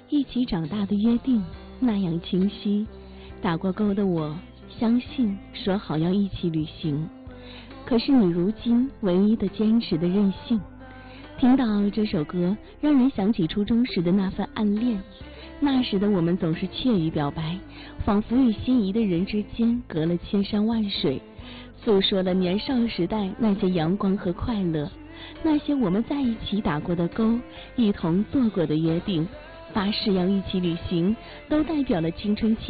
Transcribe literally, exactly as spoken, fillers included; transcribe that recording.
一起长大的约定那样清晰。打过勾的我相信说好要一起旅行，可是你如今唯一的坚持的任性。听到这首歌，让人想起初中时的那份暗恋。那时的我们总是怯于表白，仿佛与心仪的人之间隔了千山万水，诉说了年少时代那些阳光和快乐，那些我们在一起打过的勾，一同做过的约定，发誓要一起旅行，都代表了青春期